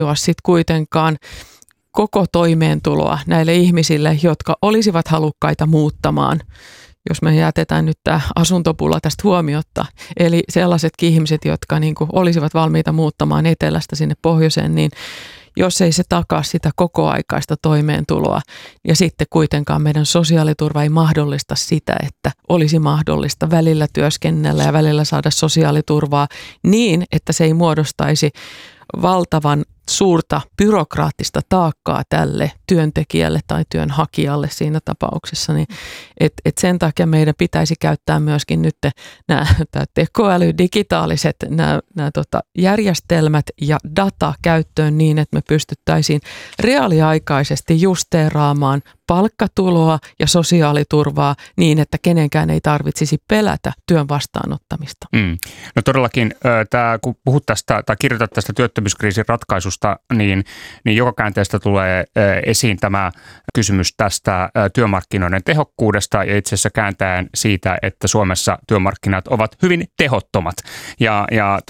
sitten kuitenkaan koko toimeentuloa näille ihmisille, jotka olisivat halukkaita muuttamaan, jos me jätetään nyt tämä asuntopula tästä huomiotta. Eli sellaisetkin ihmiset, jotka niin kuin olisivat valmiita muuttamaan etelästä sinne pohjoiseen, niin jos ei se takaa sitä kokoaikaista toimeentuloa ja sitten kuitenkaan meidän sosiaaliturva ei mahdollista sitä, että olisi mahdollista välillä työskennellä ja välillä saada sosiaaliturvaa niin, että se ei muodostaisi valtavan suurta byrokraattista taakkaa tälle työntekijälle tai työnhakijalle siinä tapauksessa, niin sen takia meidän pitäisi käyttää myöskin nyt nämä tekoäly, digitaaliset järjestelmät ja data käyttöön niin, että me pystyttäisiin reaaliaikaisesti justeeraamaan palkkatuloa ja sosiaaliturvaa niin, että kenenkään ei tarvitsisi pelätä työn vastaanottamista. No todellakin, kun puhut tästä tai kirjoitat tästä työttömyyskriisin ratkaisusta, niin joka käänteestä tulee esiin tämä kysymys tästä työmarkkinoiden tehokkuudesta ja itse asiassa kääntäen siitä, että Suomessa työmarkkinat ovat hyvin tehottomat ja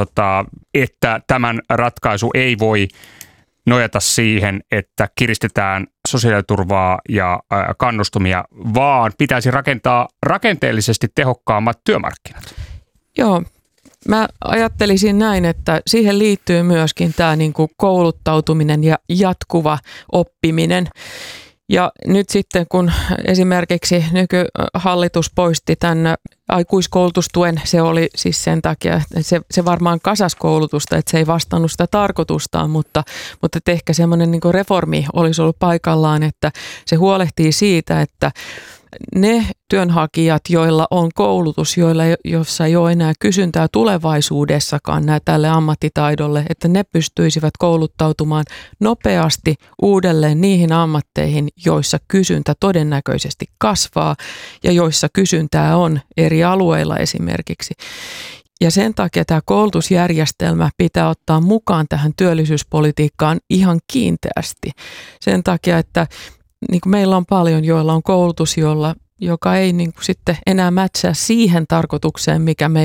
että tämän ratkaisu ei voi nojata siihen, että kiristetään sosiaaliturvaa ja kannustumia, vaan pitäisi rakentaa rakenteellisesti tehokkaammat työmarkkinat. Joo, mä ajattelisin näin, että siihen liittyy myöskin tämä niin kuin kouluttautuminen ja jatkuva oppiminen. Ja nyt sitten, kun esimerkiksi nykyhallitus poisti tämän aikuiskoulutustuen, se oli siis sen takia, että se varmaan kasasi koulutusta, että se ei vastannut sitä tarkoitustaan, mutta ehkä semmoinen niin kuin reformi olisi ollut paikallaan, että se huolehtii siitä, että ne työnhakijat, joilla on koulutus, jossa ei ole enää kysyntää tulevaisuudessakaan tälle ammattitaidolle, että ne pystyisivät kouluttautumaan nopeasti uudelleen niihin ammatteihin, joissa kysyntä todennäköisesti kasvaa ja joissa kysyntää on eri alueilla esimerkiksi. Ja sen takia tämä koulutusjärjestelmä pitää ottaa mukaan tähän työllisyyspolitiikkaan ihan kiinteästi. Sen takia, että niin kuin meillä on paljon, joilla on koulutus, joka ei niin kuin sitten enää mätsää siihen tarkoitukseen,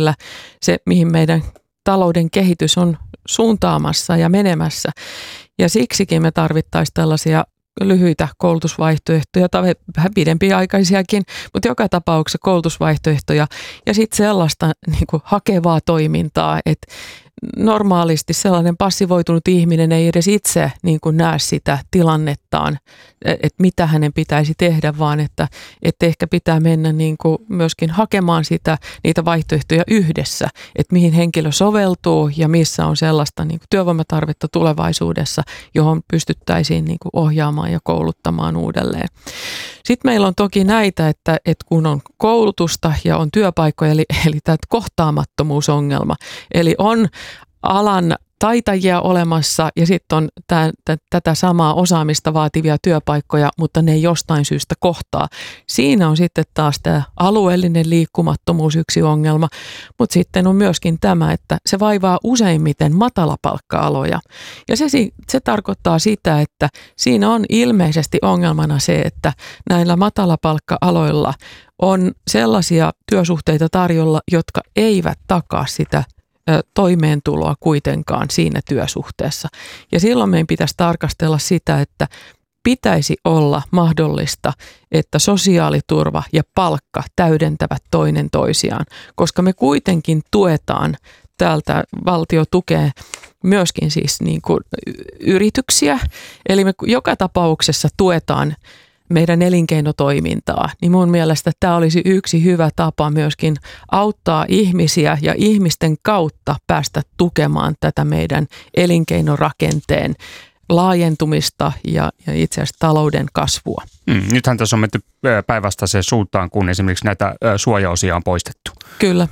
mihin meidän talouden kehitys on suuntaamassa ja menemässä. Ja siksikin me tarvittaisiin tällaisia lyhyitä koulutusvaihtoehtoja tai vähän pidempiaikaisiakin, mutta joka tapauksessa koulutusvaihtoehtoja ja sitten sellaista niin kuin hakevaa toimintaa, että normaalisti sellainen passivoitunut ihminen ei edes itse niin kuin näe sitä tilannettaan, että mitä hänen pitäisi tehdä, vaan että ehkä pitää mennä niin kuin myöskin hakemaan niitä vaihtoehtoja yhdessä, että mihin henkilö soveltuu ja missä on sellaista niin kuin työvoimatarvetta tulevaisuudessa, johon pystyttäisiin niin kuin ohjaamaan ja kouluttamaan uudelleen. Sitten meillä on toki näitä, että kun on koulutusta ja on työpaikkoja, eli tämä kohtaamattomuusongelma, eli on alan taitajia olemassa ja sitten on tätä samaa osaamista vaativia työpaikkoja, mutta ne ei jostain syystä kohtaa. Siinä on sitten taas tämä alueellinen liikkumattomuus yksi ongelma, mutta sitten on myöskin tämä, että se vaivaa useimmiten matalapalkka-aloja. Ja se tarkoittaa sitä, että siinä on ilmeisesti ongelmana se, että näillä matalapalkka-aloilla on sellaisia työsuhteita tarjolla, jotka eivät takaa sitä toimeentuloa kuitenkaan siinä työsuhteessa. Ja silloin meidän pitäisi tarkastella sitä, että pitäisi olla mahdollista, että sosiaaliturva ja palkka täydentävät toinen toisiaan, koska me kuitenkin tuetaan täältä, valtio tukee myöskin siis niin kuin yrityksiä, eli me joka tapauksessa tuetaan meidän elinkeinotoimintaa, niin mun mielestä tämä olisi yksi hyvä tapa myöskin auttaa ihmisiä ja ihmisten kautta päästä tukemaan tätä meidän elinkeinorakenteen laajentumista ja itse asiassa talouden kasvua. Nythän tässä on menty päinvastaiseen suuntaan, kun esimerkiksi näitä suojaosia on poistettu. Kyllä.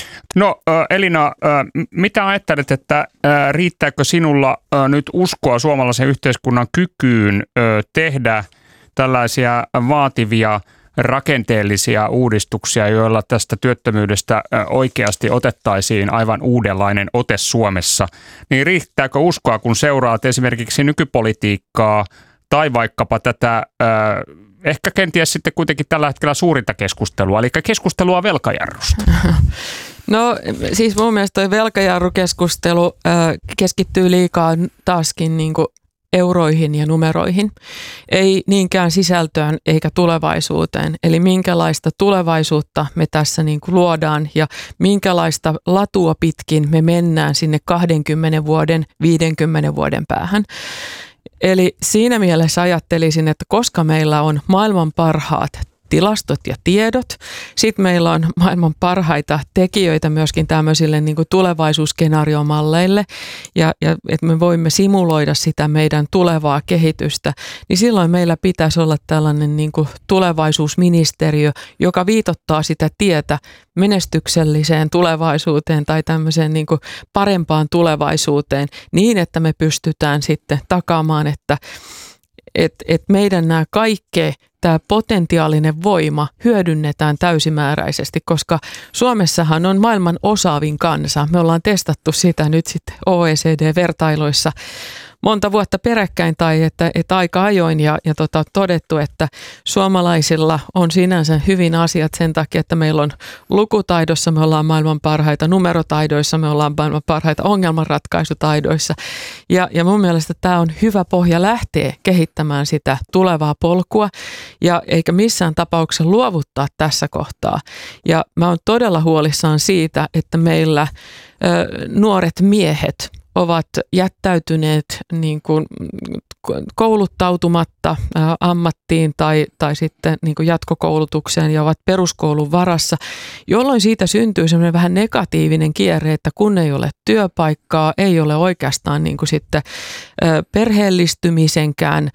No Elina, mitä ajattelet, että riittääkö sinulla nyt uskoa suomalaisen yhteiskunnan kykyyn tehdä tällaisia vaativia rakenteellisia uudistuksia, joilla tästä työttömyydestä oikeasti otettaisiin aivan uudenlainen ote Suomessa, niin riittääkö uskoa, kun seuraat esimerkiksi nykypolitiikkaa tai vaikkapa tätä ehkä kenties sitten kuitenkin tällä hetkellä suurinta keskustelua, eli keskustelua velkajarrusta. No siis mun mielestä toi velkajarrukeskustelu keskittyy liikaa taaskin niin kuin euroihin ja numeroihin, ei niinkään sisältöön eikä tulevaisuuteen. Eli minkälaista tulevaisuutta me tässä niin kuin luodaan ja minkälaista latua pitkin me mennään sinne 20 vuoden, 50 vuoden päähän. Eli siinä mielessä ajattelisin, että koska meillä on maailman parhaat tilastot ja tiedot. Sitten meillä on maailman parhaita tekijöitä myöskin tämmöisille niin kuin tulevaisuusskenaariomalleille ja että me voimme simuloida sitä meidän tulevaa kehitystä, niin silloin meillä pitäisi olla tällainen niin kuin tulevaisuusministeriö, joka viitottaa sitä tietä menestykselliseen tulevaisuuteen tai tämmöiseen niin kuin parempaan tulevaisuuteen niin, että me pystytään sitten takaamaan, että meidän nämä kaikkea, tämä potentiaalinen voima hyödynnetään täysimääräisesti, koska Suomessahan on maailman osaavin kansa. Me ollaan testattu sitä nyt sitten OECD-vertailuissa monta vuotta peräkkäin tai että aika ajoin ja todettu, että suomalaisilla on sinänsä hyvin asiat sen takia, että meillä on lukutaidossa, me ollaan maailman parhaita, numerotaidoissa, me ollaan maailman parhaita ongelmanratkaisutaidoissa ja mun mielestä tämä on hyvä pohja lähteä kehittämään sitä tulevaa polkua ja eikä missään tapauksessa luovuttaa tässä kohtaa. Ja mä oon todella huolissaan siitä, että meillä nuoret miehet ovat jättäytyneet niin kuin kouluttautumatta ammattiin tai sitten niin kuin jatkokoulutukseen ja ovat peruskoulun varassa, jolloin siitä syntyy semmoinen vähän negatiivinen kierre, että kun ei ole työpaikkaa, ei ole oikeastaan niin kuin sitten perheellistymisenkään,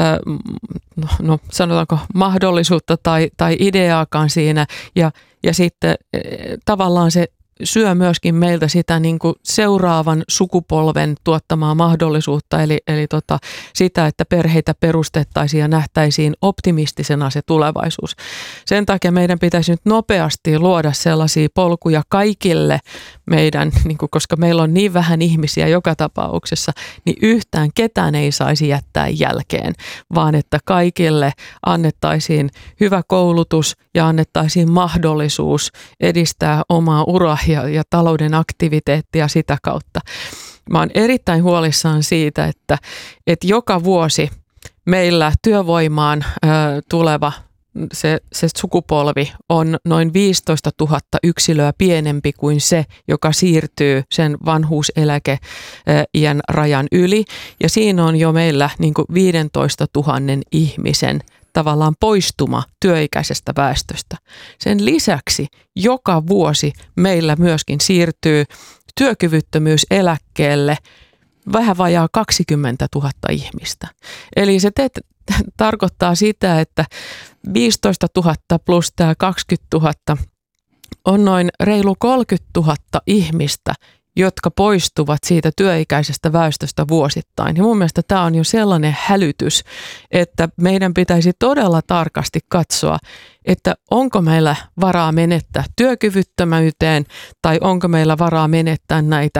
no sanotaanko mahdollisuutta tai ideaakaan siinä ja sitten tavallaan se syö myöskin meiltä sitä niin kuin seuraavan sukupolven tuottamaa mahdollisuutta, eli sitä, että perheitä perustettaisiin ja nähtäisiin optimistisena se tulevaisuus. Sen takia meidän pitäisi nyt nopeasti luoda sellaisia polkuja kaikille meidän, niin kuin, koska meillä on niin vähän ihmisiä joka tapauksessa, niin yhtään ketään ei saisi jättää jälkeen, vaan että kaikille annettaisiin hyvä koulutus ja annettaisiin mahdollisuus edistää omaa uraa ja talouden aktiviteettia sitä kautta. Mä oon erittäin huolissaan siitä, että joka vuosi meillä työvoimaan tuleva se sukupolvi on noin 15 000 yksilöä pienempi kuin se, joka siirtyy sen vanhuuseläkeiän rajan yli. Ja siinä on jo meillä niin kuin 15 000 ihmisen tavallaan poistuma työikäisestä väestöstä. Sen lisäksi joka vuosi meillä myöskin siirtyy työkyvyttömyyseläkkeelle vähän vajaa 20 000 ihmistä. Eli se tarkoittaa sitä, että 15 000 plus tämä 20 000 on noin reilu 30 000 ihmistä, jotka poistuvat siitä työikäisestä väestöstä vuosittain. Ja mun mielestä tämä on jo sellainen hälytys, että meidän pitäisi todella tarkasti katsoa, että onko meillä varaa menettää työkyvyttömyyteen tai onko meillä varaa menettää näitä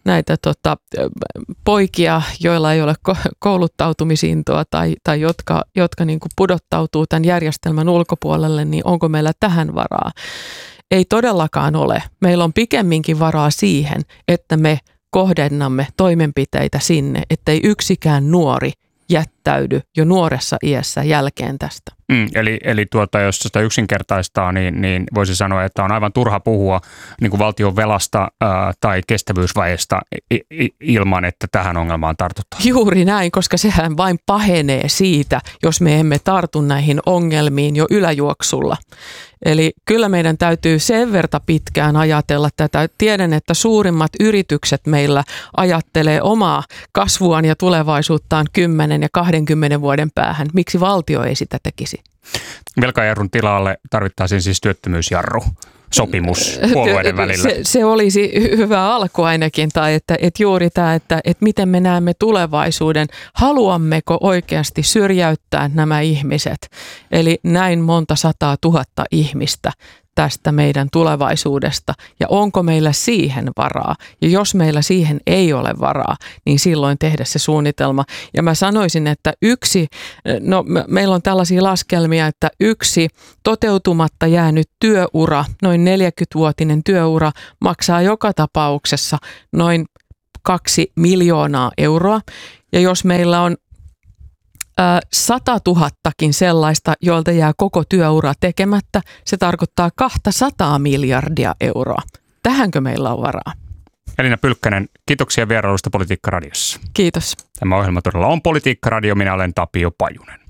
poikia, joilla ei ole kouluttautumisintoa tai jotka niin kuin pudottautuu tämän järjestelmän ulkopuolelle, niin onko meillä tähän varaa? Ei todellakaan ole. Meillä on pikemminkin varaa siihen, että me kohdennamme toimenpiteitä sinne, ettei yksikään nuori jättäydy jo nuoressa iässä jälkeen tästä. Eli jos sitä yksinkertaistaa, niin voisi sanoa, että on aivan turha puhua niin kuin valtion velasta tai kestävyysvajeesta ilman, että tähän ongelmaan tartutaan. Juuri näin, koska sehän vain pahenee siitä, jos me emme tartu näihin ongelmiin jo yläjuoksulla. Eli kyllä meidän täytyy sen verta pitkään ajatella tätä. Tiedän, että suurimmat yritykset meillä ajattelee omaa kasvuaan ja tulevaisuuttaan 10 ja 20 vuoden päähän. Miksi valtio ei sitä tekisi? Velkajarrun tilalle tarvittaisiin siis työttömyysjarru. Sopimus puolueiden välillä. Se olisi hyvä alku ainakin, tai että juuri tämä, että miten me näemme tulevaisuuden. Haluammeko oikeasti syrjäyttää nämä ihmiset, eli näin monta 100 000 ihmistä tästä meidän tulevaisuudesta ja onko meillä siihen varaa. Ja jos meillä siihen ei ole varaa, niin silloin tehdä se suunnitelma. Ja mä sanoisin, että meillä on tällaisia laskelmia, että yksi toteutumatta jäänyt työura, noin 40-vuotinen työura, maksaa joka tapauksessa noin 2 miljoonaa euroa. Ja jos meillä on 100 000kin sellaista, joilta jää koko työura tekemättä, se tarkoittaa 200 miljardia euroa. Tähänkö meillä on varaa? Elina Pylkkänen, kiitoksia vierailusta Politiikka Radiossa. Kiitos. Tämä ohjelma todella on Politiikka Radio, minä olen Tapio Pajunen.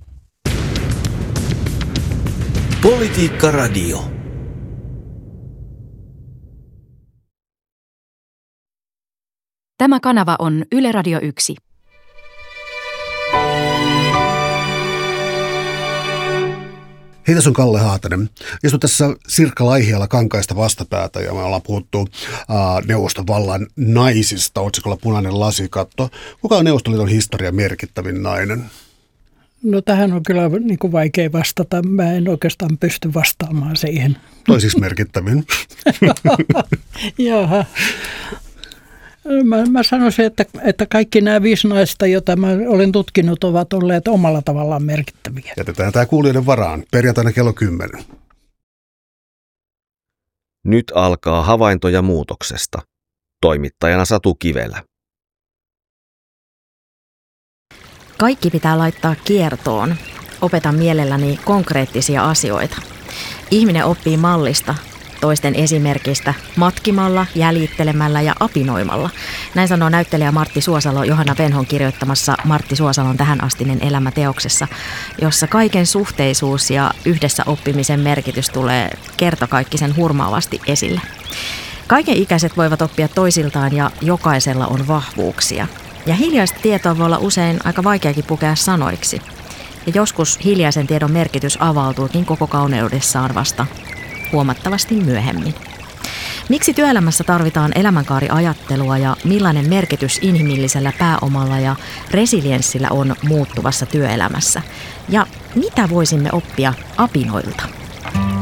Politiikka Radio. Tämä kanava on Yle Radio 1. Hei, tässä on Kalle Haatanen. Istun tässä Sirkka Laihialla Kankaista vastapäätä ja me ollaan puhuttu Neuvostovallan naisista otsikolla Punainen lasikatto. Kuka on Neuvostoliiton historian merkittävin nainen? No tähän on kyllä niin kuin vaikea vastata. Mä en oikeastaan pysty vastaamaan siihen. Toisiksi merkittävin. Jaha. Mä sanoisin, että kaikki nämä 5 naista, joita mä olen tutkinut, ovat olleet omalla tavallaan merkittäviä. Jätetään tämä kuulijoiden varaan. Perjantaina kello 10. Nyt alkaa havaintoja muutoksesta. Toimittajana Satu Kivelä. Kaikki pitää laittaa kiertoon. Opetan mielelläni konkreettisia asioita. Ihminen oppii mallista, toisten esimerkistä, matkimalla, jäljittelemällä ja apinoimalla. Näin sanoo näyttelijä Martti Suosalo Johanna Venhon kirjoittamassa Martti Suosalon tähänastinen elämä -teoksessa, jossa kaiken suhteisuus ja yhdessä oppimisen merkitys tulee kertakaikkisen hurmaavasti esille. Kaiken ikäiset voivat oppia toisiltaan ja jokaisella on vahvuuksia. Ja hiljaista tietoa voi olla usein aika vaikeakin pukea sanoiksi. Ja joskus hiljaisen tiedon merkitys avautuukin koko kauneudessaan vasta huomattavasti myöhemmin. Miksi työelämässä tarvitaan elämänkaariajattelua ja millainen merkitys inhimillisellä pääomalla ja resilienssillä on muuttuvassa työelämässä? Ja mitä voisimme oppia apinoilta?